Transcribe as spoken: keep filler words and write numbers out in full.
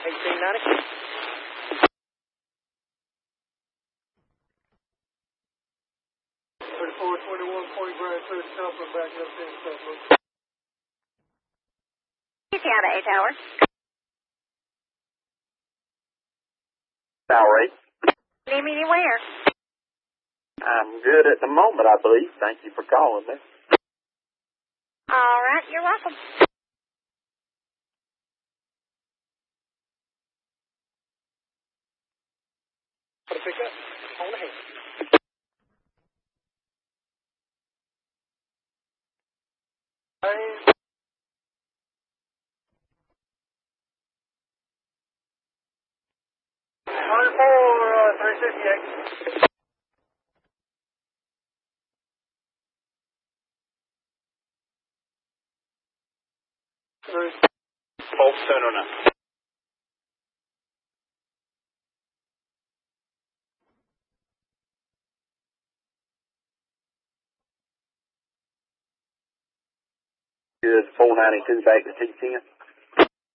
eighteen ninety. thirty-four twenty-one, Point Grand, third company, back up ten seconds. Town A Tower. Tower eight. Need me anywhere? I'm good at the moment, I believe. Thank you for calling me. All right, you're welcome. Put a pickup on the head. Hey. thirty-four, uh, three fifty-eight. Both center now. Good, four ninety-two back to T ten.